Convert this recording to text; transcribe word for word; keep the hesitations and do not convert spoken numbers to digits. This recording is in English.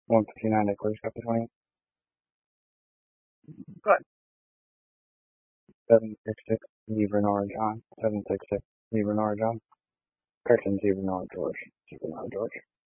one fifty-nine to clear step between. Good. seven six six, Zebra Nora John. seven six six, Zebra Nora John. Curtain, Zebra Nora George. Zebra Nora George.